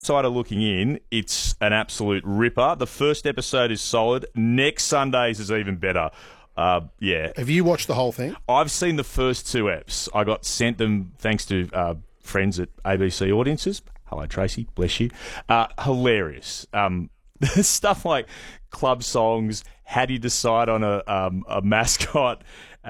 Outsider looking in, it's an absolute ripper. The first episode is solid. Next Sunday's is even better. Yeah. Have you watched the whole thing? I've seen the first 2 eps. I got sent them thanks to friends at ABC Audiences. Hello, Tracy. Bless you. Hilarious. Stuff like club songs. How do you decide on a mascot?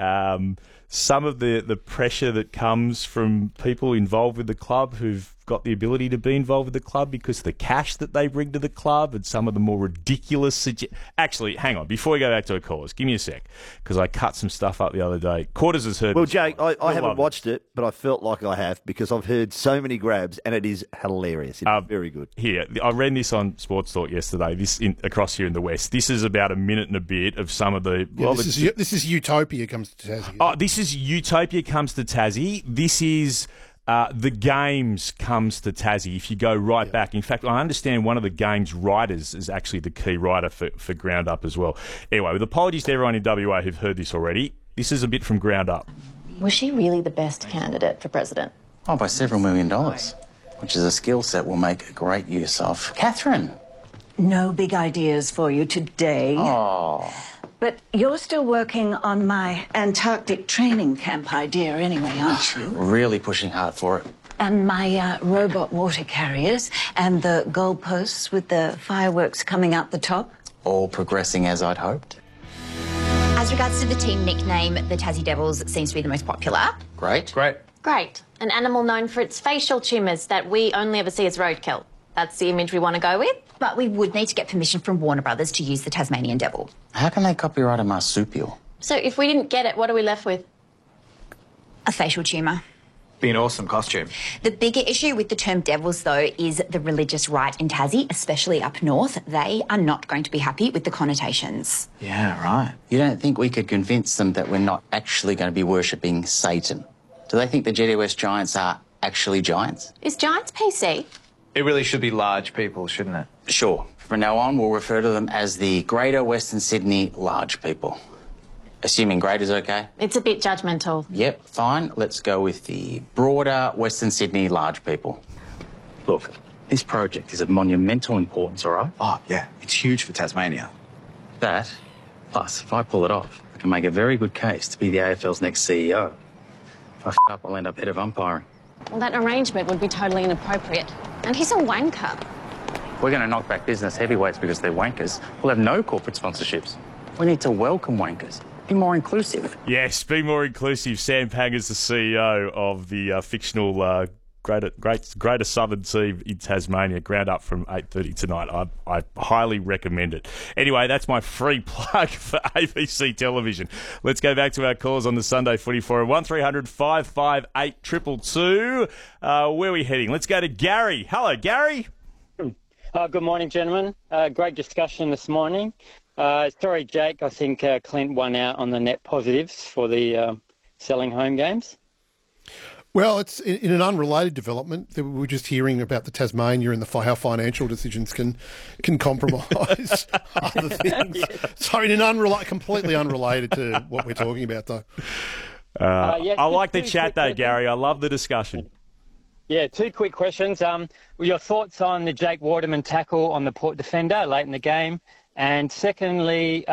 Some of the pressure that comes from people involved with the club who've got the ability to be involved with the club because of the cash that they bring to the club and some of the more ridiculous... Actually, hang on. Before we go back to a cause, give me a sec, because I cut some stuff up the other day. Quarters has heard... Well, Jake, I haven't watched it, but I felt like I have because I've heard so many grabs and it is hilarious. It's very good. Here, I read this on Sports Talk yesterday, across here in the West. This is about a minute and a bit of some of the... This is Utopia comes to Tassie. Oh, this is Utopia comes to Tassie. This is... The Games comes to Tassie if you go right back. In fact, I understand one of the Games writers is actually the key writer for Ground Up as well. Anyway, with apologies to everyone in WA who've heard this already, this is a bit from Ground Up. Was she really the best candidate for president? Oh, by several $1 million, which is a skill set we'll make a great use of. Catherine! No big ideas for you today. Oh. But you're still working on my Antarctic training camp idea anyway, aren't you? Really pushing hard for it. And my robot water carriers and the goalposts with the fireworks coming out the top. All progressing as I'd hoped. As regards to the team nickname, the Tassie Devils seems to be the most popular. Great. Great. An animal known for its facial tumours that we only ever see as roadkill. That's the image we want to go with. But we would need to get permission from Warner Brothers to use the Tasmanian Devil. How can they copyright a marsupial? So if we didn't get it, what are we left with? A facial tumour. Be an awesome costume. The bigger issue with the term devils, though, is the religious right in Tassie, especially up north. They are not going to be happy with the connotations. Yeah, right. You don't think we could convince them that we're not actually going to be worshipping Satan? Do they think the GWS Giants are actually giants? Is Giants PC? It really should be large people, shouldn't it? Sure. From now on, we'll refer to them as the Greater Western Sydney Large People. Assuming great is okay? It's a bit judgmental. Yep, fine. Let's go with the Broader Western Sydney Large People. Look, this project is of monumental importance, all right? Oh, yeah. It's huge for Tasmania. That, plus, if I pull it off, I can make a very good case to be the AFL's next CEO. If I f*** up, I'll end up head of umpiring. Well, that arrangement would be totally inappropriate. And he's a wanker. We're going to knock back business heavyweights because they're wankers. We'll have no corporate sponsorships. We need to welcome wankers. Be more inclusive. Yes, be more inclusive. Sam Panga's the CEO of the fictional Greater Southern team in Tasmania. Ground Up from 8:30 tonight. I highly recommend it. Anyway, that's my free plug for ABC Television. Let's go back to our calls on the Sunday Footy Forum. 1300 558 222. Where are we heading? Let's go to Gary. Hello, Gary. Good morning, gentlemen. Great discussion this morning. Sorry, Jake, I think Clint won out on the net positives for the selling home games. Well, it's in an unrelated development. We were just hearing about the Tasmania and how financial decisions can compromise other things. Yeah. So in an completely unrelated to what we're talking about, though. I like the chat, though, Gary. I love the discussion. Yeah, 2 quick questions. Your thoughts on the Jake Waterman tackle on the Port defender late in the game? And secondly,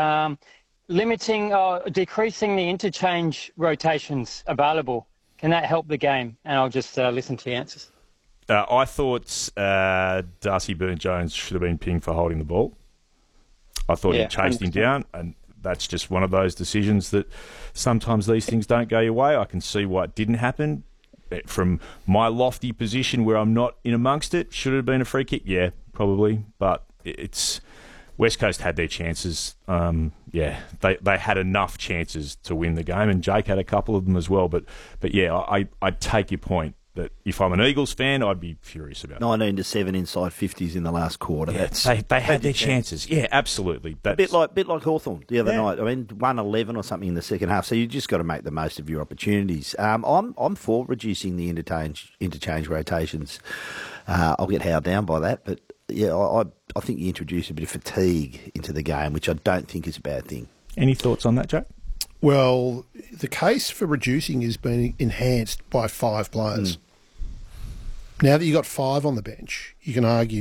decreasing the interchange rotations available. Can that help the game? And I'll just listen to the answers. I thought Darcy Byrne-Jones should have been pinged for holding the ball. I thought he chased him down, and that's just one of those decisions that sometimes these things don't go your way. I can see why it didn't happen. From my lofty position where I'm not in amongst it, should it have been a free kick? Yeah, probably. But it's... West Coast had their chances. They had enough chances to win the game, and Jake had a couple of them as well. But yeah, I take your point that if I'm an Eagles fan, I'd be furious about it. 19-7 inside 50s in the last quarter. Yeah, they had their chances. Yeah, absolutely. A bit like Hawthorn the other night. I mean, 1-11 or something in the second half. So you just got to make the most of your opportunities. I'm for reducing the interchange rotations. I'll get howled down by that, but yeah, I think you introduce a bit of fatigue into the game, which I don't think is a bad thing. Any thoughts on that, Joe? Well, the case for reducing is being enhanced by 5 players. Now that you've got 5 on the bench, you can argue